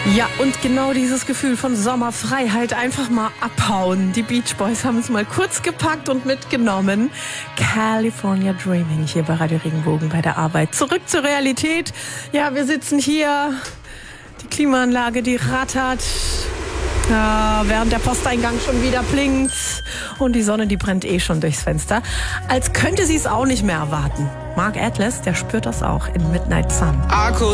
Ja, und genau dieses Gefühl von Sommerfreiheit, einfach mal abhauen. Die Beach Boys haben es mal kurz gepackt und mitgenommen. California Dreaming hier bei Radio Regenbogen bei der Arbeit. Zurück zur Realität. Ja, wir sitzen hier. Die Klimaanlage, die rattert. Ja, während der Posteingang schon wieder blinkt. Und die Sonne, die brennt eh schon durchs Fenster. Als könnte sie es auch nicht mehr erwarten. Mark Atlas, der spürt das auch in Midnight Sun.